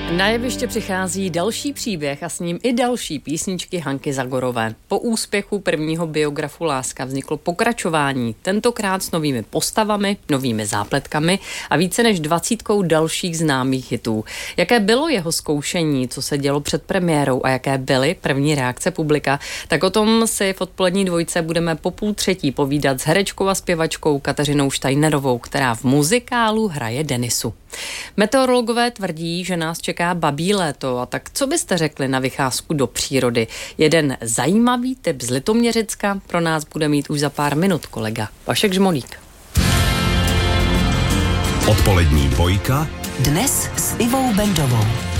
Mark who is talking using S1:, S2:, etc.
S1: Na jeviště přichází další příběh a s ním i další písničky Hanky Zagorové. Po úspěchu prvního biografu Láska vzniklo pokračování, tentokrát s novými postavami, novými zápletkami a více než 20 dalších známých hitů. Jaké bylo jeho zkoušení, co se dělo před premiérou a jaké byly první reakce publika, tak o tom si v odpolední dvojce budeme po 2:30 povídat s herečkou a zpěvačkou Kateřinou Steinerovou, která v muzikálu hraje Denisu. Meteorologové tvrdí, že nás čeká babí léto, a tak co byste řekli na vycházku do přírody? Jeden zajímavý tip z Litoměřicka pro nás bude mít už za pár minut kolega Vašek Žmolík.
S2: Odpolední dvojka
S3: dnes s Ivou Bendovou.